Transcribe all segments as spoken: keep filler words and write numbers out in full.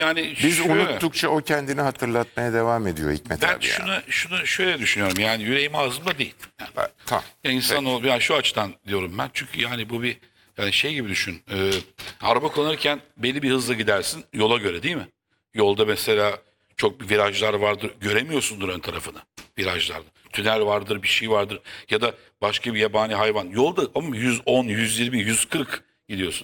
Yani Biz şöyle, unuttukça o kendini hatırlatmaya devam ediyor Hikmet ben abi ya. şunu şunu şöyle düşünüyorum. Yani yüreğim ağzımda değil. Yani, Ha, tamam. ya insan o yani şu açıdan diyorum ben. Çünkü yani bu bir yani şey gibi düşün. E, araba kullanırken belli bir hızla gidersin yola göre değil mi? Yolda mesela çok virajlar vardır. Göremiyorsundur ön tarafını virajlarda. Tünel vardır, bir şey vardır. Ya da başka bir yabani hayvan. Yolda ama yüz on, yüz yirmi, yüz kırk gidiyorsun.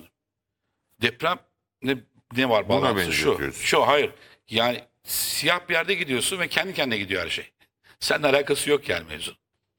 Deprem ne ne var Buna bağlantısı şu. benzetiyorsun. Şu hayır. Yani siyah bir yerde gidiyorsun ve kendi kendine gidiyor her şey. Seninle alakası yok yani mevzu.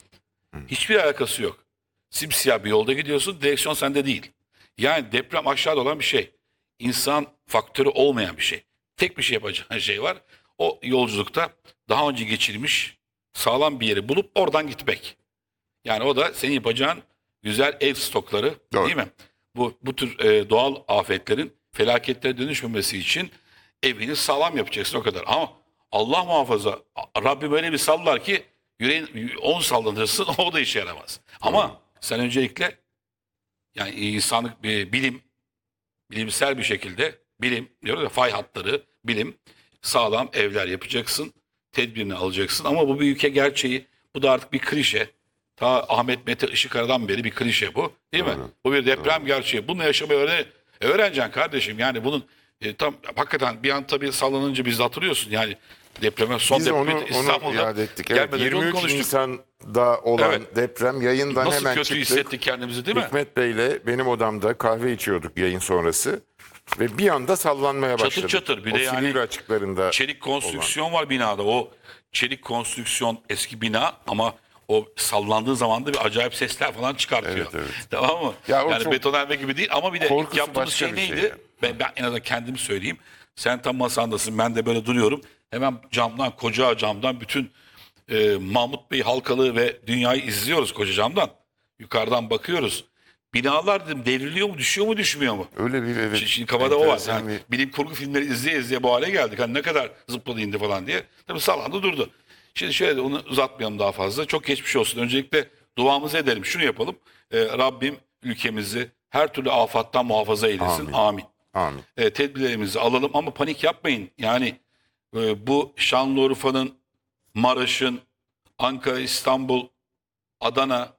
Hiçbir alakası yok. Simsiyah bir yolda gidiyorsun, direksiyon sende değil. Yani deprem aşağıda olan bir şey. İnsan faktörü olmayan bir şey. Tek bir şey yapacağın şey var. O yolculukta daha önce geçirmiş sağlam bir yeri bulup oradan gitmek. Yani o da senin yapacağın güzel ev stokları Doğru. değil mi? Bu, bu tür e, doğal afetlerin felaketlere dönüşmemesi için evini sağlam yapacaksın o kadar. Ama Allah muhafaza Rabbim öyle bir sallar ki yüreğin on sallanırsın o da işe yaramaz. Ama sen öncelikle yani insanlık bir bilim, bilimsel bir şekilde bilim diyoruz ya fay hatları, bilim sağlam evler yapacaksın, tedbirini alacaksın. Ama bu bir ülke gerçeği, bu da artık bir klişe. Ta Ahmet Mete Işıkara'dan beri bir klişe bu değil mi? Doğru. Bu bir deprem gerçeği. Bununla yaşamayı öğren öğreneceksin kardeşim. Yani bunun e, tam hakikaten bir an tabii sallanınca biz de hatırlıyorsun. Yani depreme son Biz depremi onu, onu İstanbul'da iade ettik. Evet, gelmeden önce onu yirmi üç konuştuk. Nisan'da olan Evet. deprem yayından Nasıl hemen kötü çıktık. hissettik kendimizi değil mi? Hikmet Bey'le benim odamda kahve içiyorduk yayın sonrası. Ve bir anda sallanmaya Çatır başladı. çatır. Bir o de yani Silivri açıklarında çelik konstrüksiyon var binada. O çelik konstrüksiyon eski bina ama o sallandığı zaman da bir acayip sesler falan çıkartıyor. Evet, evet. Tamam mı? Ya o yani çok- betonarme gibi değil ama bir de ilk Korkusu yaptığımız başka şey bir şey neydi? yani. Ben, ben en azından kendim söyleyeyim. Sen tam masandasın ben de böyle duruyorum. Hemen camdan koca camdan bütün e, Mahmut Bey halkalı ve dünyayı izliyoruz koca camdan. Yukarıdan bakıyoruz. Binalar dedim devriliyor mu düşüyor mu düşmüyor mu? öyle bir evet. Şimdi, şimdi kafada o var. enteresan Yani bir- bilim kurgu filmleri izleye izleye bu hale geldik. Hani ne kadar zıpladı indi falan diye. Tabii sallandı durdu. Şimdi şöyle onu uzatmayalım daha fazla. Çok geçmiş olsun. Öncelikle duamızı edelim. Şunu yapalım. Ee, Rabbim ülkemizi her türlü afattan muhafaza eylesin. Amin. Amin. Amin. Ee, tedbirlerimizi alalım ama panik yapmayın. Yani e, bu Şanlıurfa'nın, Maraş'ın, Ankara, İstanbul, Adana,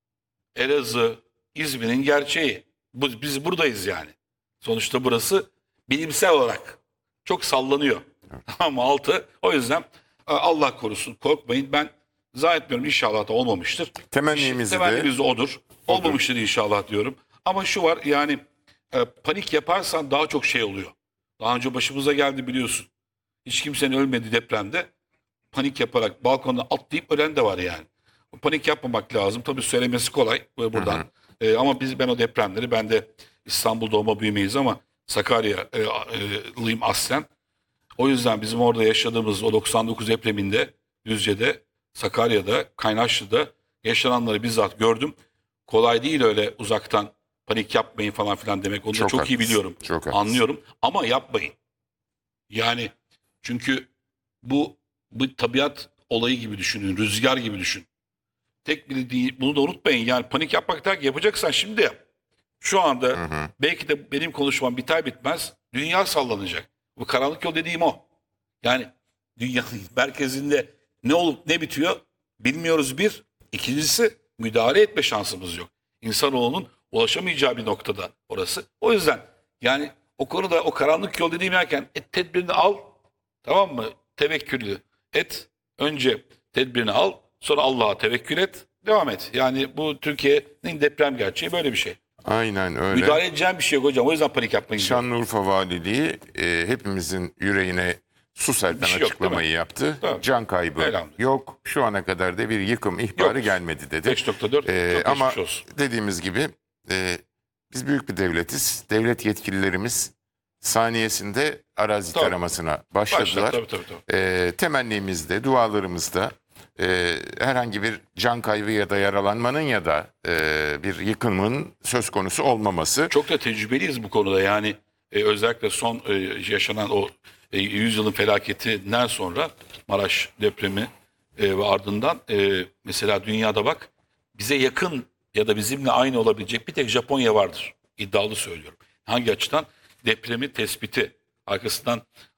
Elazığ, İzmir'in gerçeği. Bu, biz buradayız yani. Sonuçta burası bilimsel olarak çok sallanıyor. Ama altı. O yüzden e, Allah korusun korkmayın. Ben zannetmiyorum inşallah da olmamıştır. Temennimizi de- Temennimiz de odur. Olmamıştır inşallah diyorum. Ama şu var yani e, panik yaparsan daha çok şey oluyor. Daha önce başımıza geldi biliyorsun. Hiç kimsenin ölmedi depremde. Panik yaparak balkondan atlayıp ölen de var yani. Panik yapmamak lazım. Tabii söylemesi kolay e, buradan. E, ama biz ben o depremleri ben de İstanbul doğma büyümeyiz ama Sakarya'lıyım aslen. O yüzden bizim orada yaşadığımız o doksan dokuz depreminde Düzce'de, Sakarya'da, Kaynaşlı'da yaşananları bizzat gördüm. Kolay değil öyle uzaktan panik yapmayın falan filan demek. Onu da Çok çok, iyi haklısın, biliyorum. çok haklısın. Anlıyorum ama yapmayın. Yani çünkü bu bu tabiat olayı gibi düşünün, rüzgar gibi düşün. Tek bir değil, bunu da unutmayın. Yani panik yapmak der ki yapacaksan şimdi yap. Şu anda belki de benim konuşmam biter bitmez dünya sallanacak. Bu karanlık yol dediğim o. Yani dünyanın merkezinde ne olup ne bitiyor bilmiyoruz bir. İkincisi müdahale etme şansımız yok. İnsanoğlunun ulaşamayacağı bir noktada orası. O yüzden yani o konuda o karanlık yol dediğim yerken et tedbirini al. Tamam mı? Tevekküllü et. Önce tedbirini al. Sonra Allah'a tevekkül et. Devam et. Yani bu Türkiye'nin deprem gerçeği böyle bir şey. Aynen öyle. Müdahale edeceğim bir şey yok hocam. O yüzden panik yapmayın. diyorum. Şanlıurfa Valiliği e, hepimizin yüreğine su serpen Bir şey yok, açıklamayı değil mi? yaptı. Tamam. Can kaybı Elhamdülillah. yok. Şu ana kadar da bir yıkım ihbarı Yok. gelmedi dedi. beş nokta dört E, çok ama geçmiş olsun. dediğimiz gibi e, biz büyük bir devletiz. Devlet yetkililerimiz saniyesinde arazi Tabii. taramasına başladılar. Başla, tabii, tabii, tabii. E, temennimizde, dualarımızda e, herhangi bir can kaybı ya da yaralanmanın ya da e, bir yıkımın söz konusu olmaması. Çok da tecrübeliyiz bu konuda. Yani e, özellikle son e, yaşanan o e, yüzyılın felaketinden sonra Maraş depremi e, ve ardından e, mesela dünyada bak bize yakın ya da bizimle aynı olabilecek bir tek Japonya vardır. İddialı söylüyorum. Hangi açıdan? Depremi tespiti. arkasından